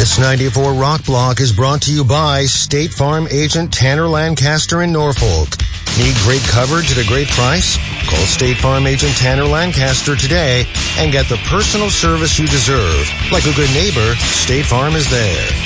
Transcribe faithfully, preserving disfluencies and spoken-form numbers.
This ninety-four Rock Block is brought to you by State Farm agent Tanner Lancaster in Norfolk. Need great coverage at a great price? Call State Farm agent Tanner Lancaster today and get the personal service you deserve. Like a good neighbor, State Farm is there.